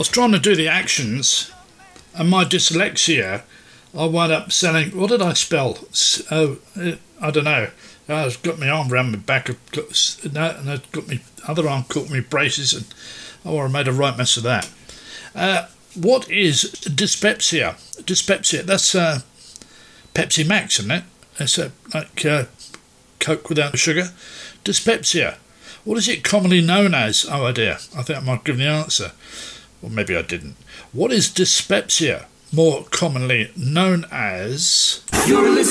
was trying to do the actions, and my dyslexia, I wound up selling. What did I spell? I don't know. I've got my arm around my back. I've got my other arm caught me braces, and I made a right mess of that. What is dyspepsia? Dyspepsia. That's Pepsi Max, isn't it? It's like Coke without sugar. Dyspepsia. What is it commonly known as? Oh dear, I think I might give the answer. Or maybe I didn't. What is dyspepsia more commonly known as? You're listening